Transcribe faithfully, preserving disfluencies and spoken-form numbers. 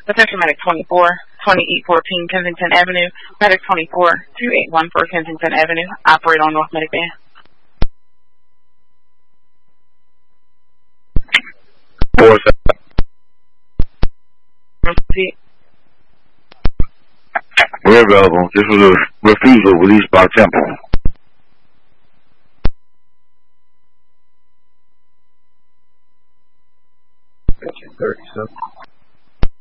Attention Medic twenty-four, twenty-eight fourteen Kensington Avenue. Medic twenty-four, two eight one four Kensington Avenue. Operate on North Medic Band. Four seven. Repeat. We're available. This was a refusal released by Temple. thirty-seven.